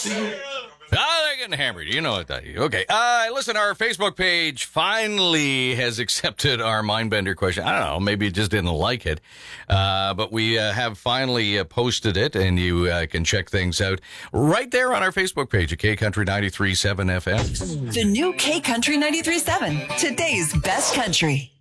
They're getting hammered. You know what that is. Okay. Listen, our Facebook page finally has accepted our Mindbender question. I don't know. Maybe it just didn't like it. But we have finally posted it, and you can check things out right there on our Facebook page at K Country 93.7 FM. The new K Country 93.7, today's best country.